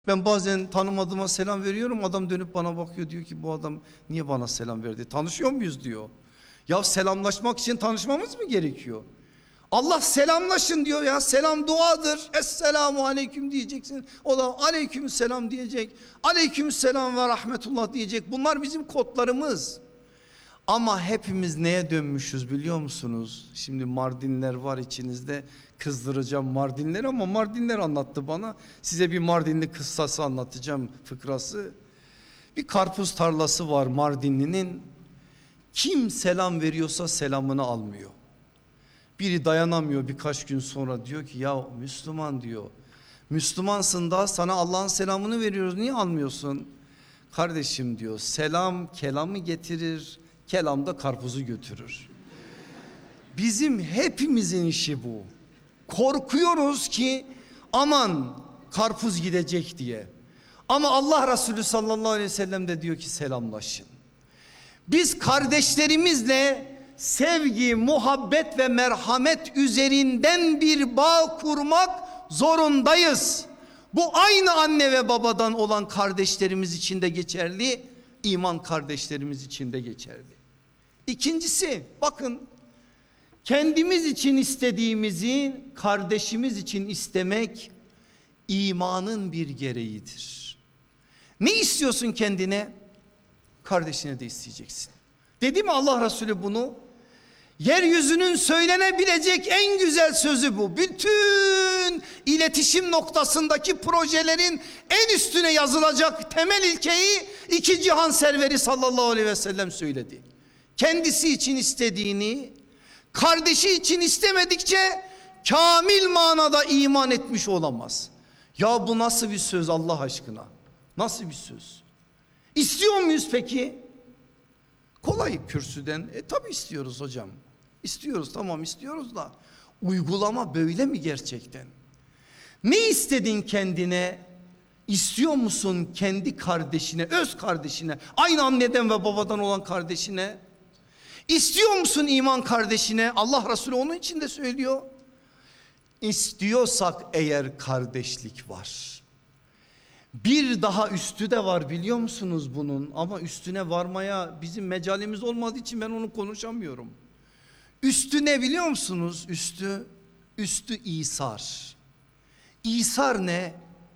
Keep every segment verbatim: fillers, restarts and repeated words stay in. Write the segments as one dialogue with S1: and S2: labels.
S1: Ben bazen tanımadığıma selam veriyorum, adam dönüp bana bakıyor, diyor ki bu adam niye bana selam verdi, tanışıyor muyuz diyor. Ya selamlaşmak için tanışmamız mı gerekiyor? Allah selamlaşın diyor ya, selam duadır. Esselamu aleyküm diyeceksin, o da aleyküm selam diyecek, aleyküm selam ve rahmetullah diyecek. Bunlar bizim kodlarımız. Ama hepimiz neye dönmüşüz biliyor musunuz? Şimdi Mardinler var içinizde, kızdıracağım Mardinleri ama Mardinler anlattı bana. Size bir Mardinli kıssası anlatacağım, fıkrası. Bir karpuz tarlası var Mardinli'nin. Kim selam veriyorsa selamını almıyor. Biri dayanamıyor, birkaç gün sonra diyor ki ya Müslüman diyor. Müslümansın da sana Allah'ın selamını veriyoruz, niye almıyorsun? Kardeşim diyor, selam kelamı getirir, kelam da karpuzu götürür. Bizim hepimizin işi bu. Korkuyoruz ki aman karpuz gidecek diye. Ama Allah Resulü sallallahu aleyhi ve sellem de diyor ki selamlaşın. Biz kardeşlerimizle sevgi, muhabbet ve merhamet üzerinden bir bağ kurmak zorundayız. Bu aynı anne ve babadan olan kardeşlerimiz için de geçerli, iman kardeşlerimiz için de geçerli. İkincisi, bakın, kendimiz için istediğimizi kardeşimiz için istemek imanın bir gereğidir. Ne istiyorsun kendine, kardeşine de isteyeceksin. Dedi mi Allah Resulü bunu? Yeryüzünün söylenebilecek en güzel sözü bu. Bütün iletişim noktasındaki projelerin en üstüne yazılacak temel ilkeyi iki cihan serveri sallallahu aleyhi ve sellem söyledi. Kendisi için istediğini kardeşi için istemedikçe kamil manada iman etmiş olamaz. Ya bu nasıl bir söz Allah aşkına? Nasıl bir söz? İstiyor muyuz peki? Kolay kürsüden. E tabi istiyoruz hocam. İstiyoruz, tamam istiyoruz da uygulama böyle mi gerçekten? Ne istedin kendine? İstiyor musun kendi kardeşine, öz kardeşine, aynı anneden ve babadan olan kardeşine? İstiyor musun iman kardeşine? Allah Resulü onun için de söylüyor. İstiyorsak eğer kardeşlik var. Bir daha üstü de var biliyor musunuz bunun? Ama üstüne varmaya bizim mecalimiz olmadığı için ben onu konuşamıyorum. Üstü ne biliyor musunuz? Üstü, üstü İsar. İsar ne?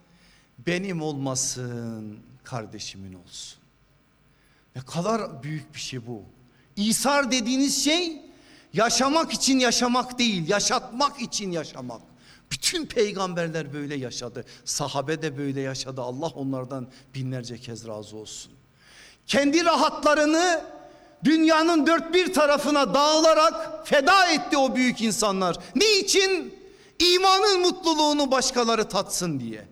S1: Benim olmasın, kardeşimin olsun. Ne kadar büyük bir şey bu. İsar dediğiniz şey yaşamak için yaşamak değil, yaşatmak için yaşamak. Bütün peygamberler böyle yaşadı. Sahabe de böyle yaşadı. Allah onlardan binlerce kez razı olsun. Kendi rahatlarını dünyanın dört bir tarafına dağılarak feda etti o büyük insanlar. Ne için? İmanın mutluluğunu başkaları tatsın diye.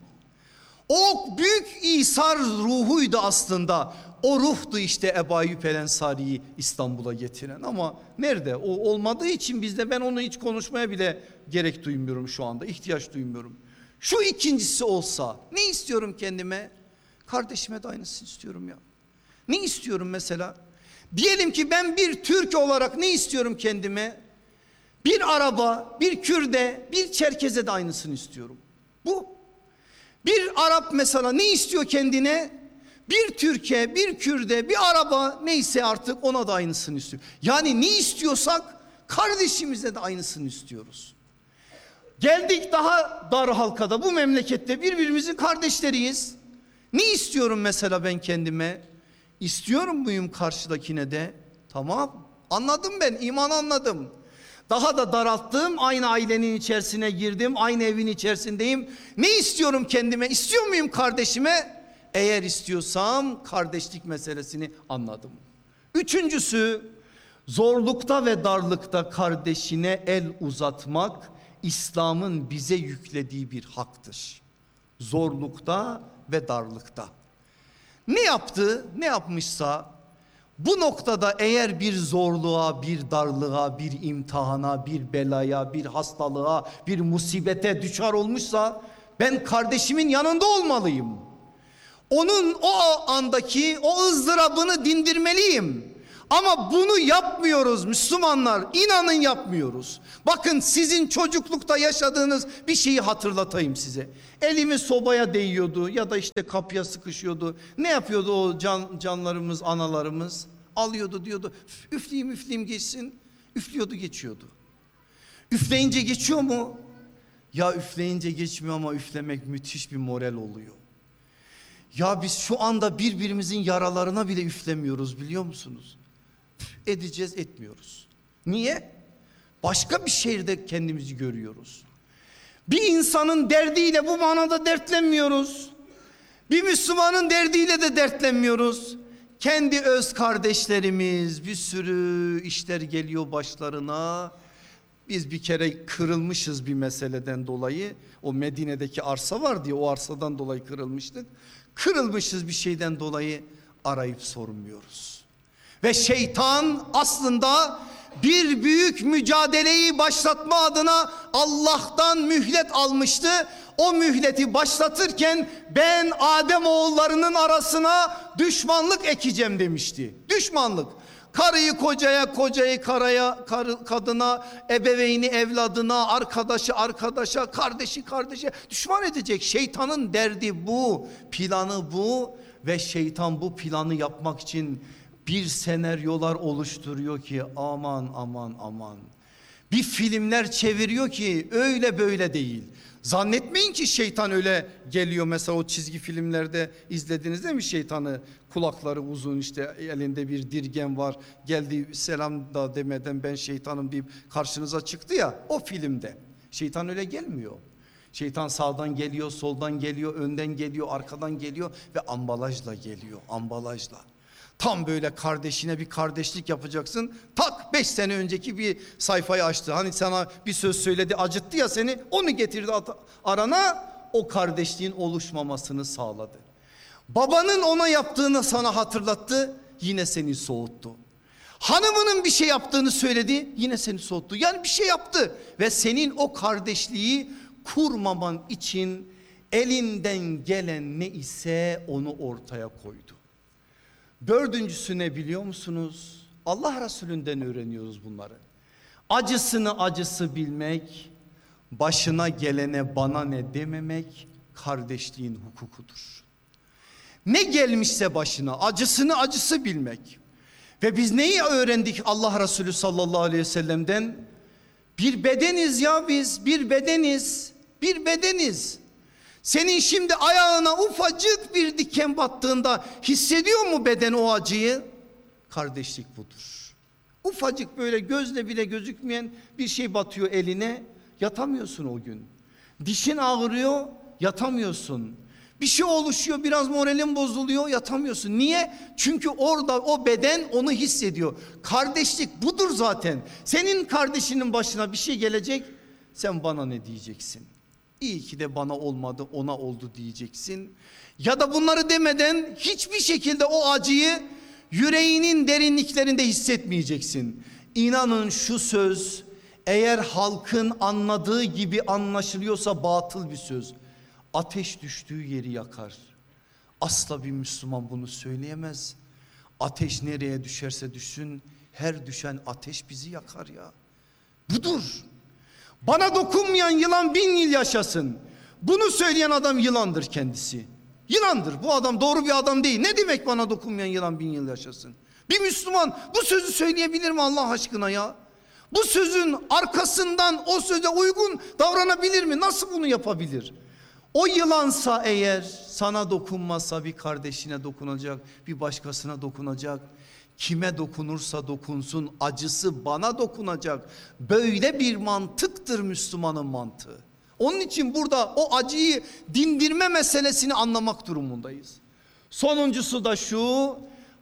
S1: O büyük İsar ruhuydu aslında. O ruhtu işte Ebu Ayyub el Ensari'yi İstanbul'a getiren. Ama nerede? O olmadığı için bizde, ben onu hiç konuşmaya bile gerek duymuyorum şu anda. İhtiyaç duymuyorum. Şu ikincisi olsa ne istiyorum kendime? Kardeşime de aynısını istiyorum ya. Ne istiyorum mesela? Diyelim ki ben bir Türk olarak ne istiyorum kendime? Bir Araba, bir Kürde, bir Çerkeze de aynısını istiyorum. Bu. Bir Arap mesela ne istiyor kendine? Bir Türkiye, bir Kürde, bir Araba, neyse artık ona da aynısını istiyor. Yani ne istiyorsak kardeşimize de aynısını istiyoruz. Geldik daha dar halkada, bu memlekette birbirimizin kardeşleriyiz. Ne istiyorum mesela ben kendime? İstiyorum muyum karşıdakine de? Tamam, anladım, ben iman anladım. Daha da daralttım, aynı ailenin içerisine girdim, aynı evin içerisindeyim. Ne istiyorum kendime? İstiyor muyum kardeşime? Eğer istiyorsam kardeşlik meselesini anladım. Üçüncüsü, zorlukta ve darlıkta kardeşine el uzatmak İslam'ın bize yüklediği bir haktır. Zorlukta ve darlıkta. Ne yaptı? Ne yapmışsa bu noktada eğer bir zorluğa, bir darlığa, bir imtihana, bir belaya, bir hastalığa, bir musibete düçar olmuşsa ben kardeşimin yanında olmalıyım. Onun o andaki o ızdırabını dindirmeliyim. Ama bunu yapmıyoruz Müslümanlar. İnanın yapmıyoruz. Bakın sizin çocuklukta yaşadığınız bir şeyi hatırlatayım size. Elimiz sobaya değiyordu ya da işte kapıya sıkışıyordu. Ne yapıyordu o can, canlarımız, analarımız? Alıyordu, diyordu üfleyeyim üfleyeyim geçsin. Üflüyordu, geçiyordu. Üfleyince geçiyor mu? Ya üfleyince geçmiyor ama üflemek müthiş bir moral oluyor. Ya biz şu anda birbirimizin yaralarına bile üflemiyoruz, biliyor musunuz? Edeceğiz, etmiyoruz. Niye? Başka bir şehirde kendimizi görüyoruz. Bir insanın derdiyle bu manada dertlenmiyoruz. Bir Müslümanın derdiyle de dertlenmiyoruz. Kendi öz kardeşlerimiz, bir sürü işler geliyor başlarına. Biz bir kere kırılmışız bir meseleden dolayı. O Medine'deki arsa var diye, o arsadan dolayı kırılmıştık. Kırılmışız bir şeyden dolayı, arayıp sormuyoruz. Ve şeytan aslında bir büyük mücadeleyi başlatma adına Allah'tan mühlet almıştı. O mühleti başlatırken ben Adem oğullarının arasına düşmanlık ekeceğim demişti. Düşmanlık. Karıyı kocaya, kocayı karaya, karı, kadına, ebeveyni evladına, arkadaşı arkadaşa, kardeşi kardeşe düşman edecek. Şeytanın derdi bu, planı bu ve şeytan bu planı yapmak için bir senaryolar oluşturuyor ki aman aman aman. Bir filmler çeviriyor ki öyle böyle değil. Zannetmeyin ki şeytan öyle geliyor. Mesela o çizgi filmlerde izlediniz değil mi şeytanı? Kulakları uzun, işte elinde bir dirgen var. Geldi selam da demeden ben şeytanım deyip karşınıza çıktı ya, o filmde. Şeytan öyle gelmiyor. Şeytan sağdan geliyor, soldan geliyor, önden geliyor, arkadan geliyor ve ambalajla geliyor, ambalajla. Tam böyle kardeşine bir kardeşlik yapacaksın. Tak beş sene önceki bir sayfayı açtı. Hani sana bir söz söyledi, acıttı ya seni, onu getirdi arana, o kardeşliğin oluşmamasını sağladı. Babanın ona yaptığını sana hatırlattı, yine seni soğuttu. Hanımının bir şey yaptığını söyledi, yine seni soğuttu. Yani bir şey yaptı ve senin o kardeşliği kurmaman için elinden gelen ne ise onu ortaya koydu. Dördüncüsü ne biliyor musunuz? Allah Resulünden öğreniyoruz bunları. Acısını acısı bilmek, başına gelene bana ne dememek kardeşliğin hukukudur. Ne gelmişse başına acısını acısı bilmek. Ve biz neyi öğrendik Allah Resulü sallallahu aleyhi ve sellem'den? Bir bedeniz ya biz, bir bedeniz, bir bedeniz. Senin şimdi ayağına ufacık bir diken battığında hissediyor mu beden o acıyı? Kardeşlik budur. Ufacık böyle gözle bile gözükmeyen bir şey batıyor eline, yatamıyorsun o gün. Dişin ağrıyor, yatamıyorsun. Bir şey oluşuyor, biraz moralin bozuluyor, yatamıyorsun. Niye? Çünkü orada o beden onu hissediyor. Kardeşlik budur zaten. Senin kardeşinin başına bir şey gelecek, sen bana ne diyeceksin? İyi ki de bana olmadı, ona oldu diyeceksin. Ya da bunları demeden hiçbir şekilde o acıyı yüreğinin derinliklerinde hissetmeyeceksin. İnanın şu söz eğer halkın anladığı gibi anlaşılıyorsa batıl bir söz. Ateş düştüğü yeri yakar. Asla bir Müslüman bunu söyleyemez. Ateş nereye düşerse düşsün, her düşen ateş bizi yakar ya. Budur. Bana dokunmayan yılan bin yıl yaşasın. Bunu söyleyen adam yılandır kendisi. Yılandır. Bu adam doğru bir adam değil. Ne demek bana dokunmayan yılan bin yıl yaşasın? Bir Müslüman bu sözü söyleyebilir mi Allah aşkına ya? Bu sözün arkasından o söze uygun davranabilir mi? Nasıl bunu yapabilir? O yılansa eğer sana dokunmazsa bir kardeşine dokunacak, bir başkasına dokunacak. Kime dokunursa dokunsun acısı bana dokunacak. Böyle bir mantıktır Müslümanın mantığı. Onun için burada o acıyı dindirme meselesini anlamak durumundayız. Sonuncusu da şu: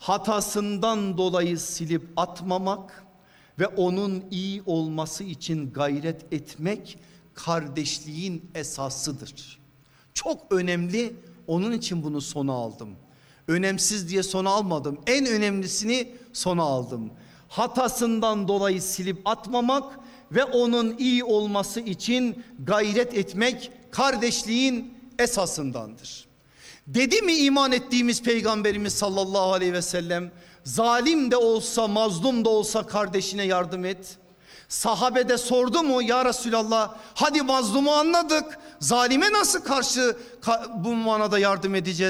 S1: hatasından dolayı silip atmamak ve onun iyi olması için gayret etmek kardeşliğin esasıdır. Çok önemli, onun için bunu sona aldım. Önemsiz diye sona almadım. En önemlisini sona aldım. Hatasından dolayı silip atmamak ve onun iyi olması için gayret etmek kardeşliğin esasındandır. Dedi mi iman ettiğimiz Peygamberimiz sallallahu aleyhi ve sellem, zalim de olsa mazlum da olsa kardeşine yardım et? Sahabe de sordu mu, ya Resulallah hadi mazlumu anladık, zalime nasıl karşı bu manada yardım edeceğiz?